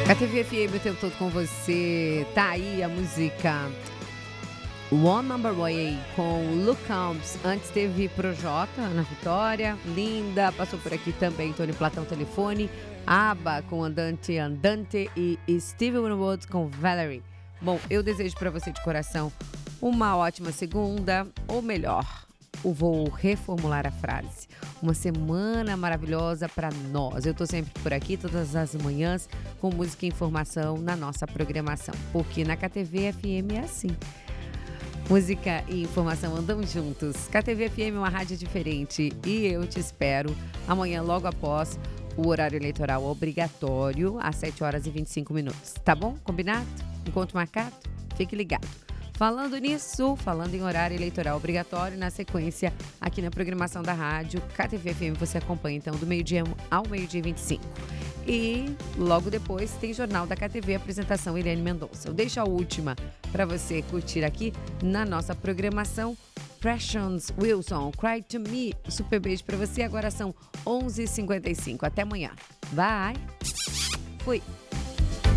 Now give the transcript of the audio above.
KTV FM o tempo todo com você. Tá aí a música One Number Way com Luke Combs. Antes teve Projota, Ana Vitória, Linda. Passou por aqui também Tony Platão Telefone, ABBA com Andante Andante e Stevie Wonder com Valerie. Bom, eu desejo para você de coração uma ótima segunda, ou melhor, vou reformular a frase. Uma semana maravilhosa para nós. Eu tô sempre por aqui, todas as manhãs, com música e informação na nossa programação. Porque na KTV FM é assim. Música e informação andam juntos. KTV FM é uma rádio diferente e eu te espero amanhã, logo após o horário eleitoral obrigatório, às 7h25. Tá bom? Combinado? Encontro marcado? Fique ligado. Falando nisso, falando em horário eleitoral obrigatório, na sequência, aqui na programação da rádio, KTV FM, você acompanha então do meio-dia ao 12h25. E logo depois tem Jornal da KTV, apresentação Irene Mendonça. Eu deixo a última para você curtir aqui na nossa programação. Precious Wilson, Cry to Me. Super beijo para você. Agora são 11h55. Até amanhã. Bye. Fui.